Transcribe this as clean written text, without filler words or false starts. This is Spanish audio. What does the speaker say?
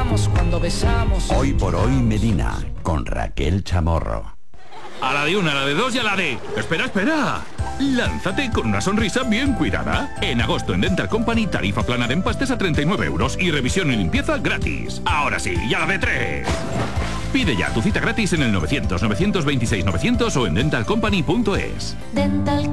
abrazamos, cuando besamos. Hoy por hoy Medina, con Raquel Chamorro. A la de una, a la de dos y a la de... ¡Espera! Lánzate con una sonrisa bien cuidada. En agosto en Dental Company, tarifa plana de empastes a 39 euros y revisión y limpieza gratis. Ahora sí, y a la de 3. Pide ya tu cita gratis en el 900 926 900 o en dentalcompany.es. Dental